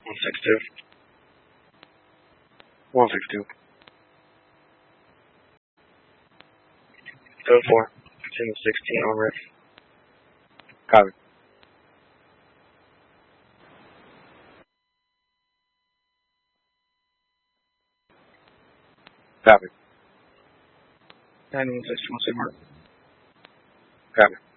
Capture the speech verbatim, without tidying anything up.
one six two. one six two. Code four. ten sixteen on riff. Copy. Copy. nine one six one Sigma. Copy.